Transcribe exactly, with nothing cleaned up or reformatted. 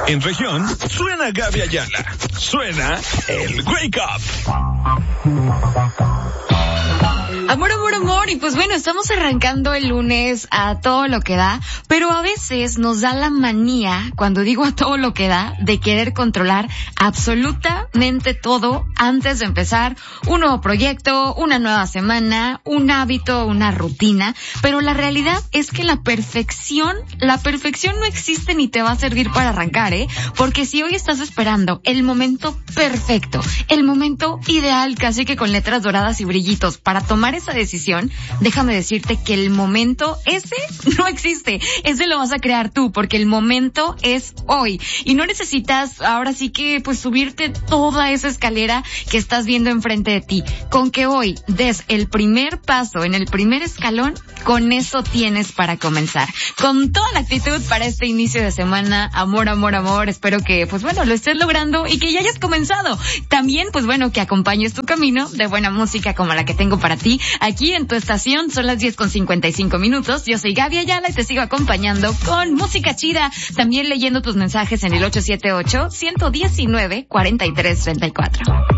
En región, suena Gaby Ayala. Suena el Wake Up. Amor, amor, amor, y pues bueno, estamos arrancando el lunes a todo lo que da, pero a veces nos da la manía, cuando digo a todo lo que da, de querer controlar absolutamente todo antes de empezar un nuevo proyecto, una nueva semana, un hábito, una rutina, pero la realidad es que la perfección, la perfección no existe ni te va a servir para arrancar, ¿eh? Porque si hoy estás esperando el momento perfecto, el momento ideal, casi que con letras doradas y brillitos, para tomar esa decisión, déjame decirte que el momento ese no existe. Ese lo vas a crear tú, porque el momento es hoy. Y no necesitas ahora sí que pues subirte toda esa escalera que estás viendo enfrente de ti. Con que hoy des el primer paso en el primer escalón, con eso tienes para comenzar. Con toda la actitud para este inicio de semana, amor, amor, amor. Espero que pues bueno, lo estés logrando y que ya hayas comenzado. También pues bueno, que acompañes tu camino de buena música como la que tengo para ti aquí en tu estación. Son las diez con cincuenta y cinco minutos. Yo soy Gaby Ayala y te sigo acompañando con música chida. También leyendo tus mensajes en el ocho siete ocho, uno uno nueve, cuatro tres tres cuatro.